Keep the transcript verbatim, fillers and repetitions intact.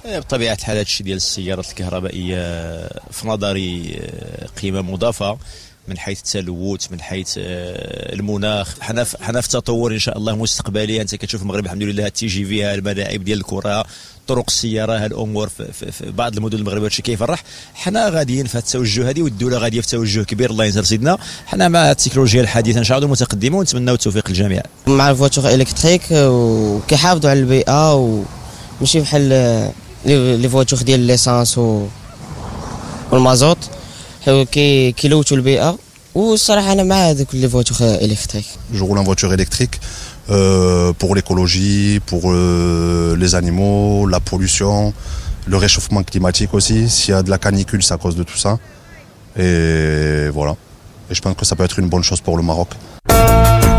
بطبيعه الحال هذا الشيء ديال السيارات الكهربائيه في نظري قيمه مضافه من حيث التلوث، من حيث المناخ. حنا حنا في تطور ان شاء الله مستقبلي. انت كتشوف المغرب الحمد لله التي جي فيها الملاعب ديال الكره، طرق السياره، هالامور في, في, في بعض المدن المغربيه هادشي كيفرح. حنا غاديين في هذا التوجه هذه، والدوله غاديه في توجه كبير الله ينصر سيدنا. حنا مع التكنولوجيا الحديثه ان شاء الله متقدمه، ونتمناو التوفيق للجميع. مع الفواتور الكتريك وكيحافظوا على البيئه وماشي بحال لي فواتور ديال ليسانس والمازوت كي كيلوثوا البيئه. والصراحه انا مع هذوك لي فواتور الكتريك. Je roule en voiture électrique euh, pour l'écologie, pour euh, les animaux, la pollution, le réchauffement climatique aussi. S'il y a de la canicule, c'est à cause de tout ça. Et voilà. Et je pense que ça peut être une bonne chose pour le Maroc.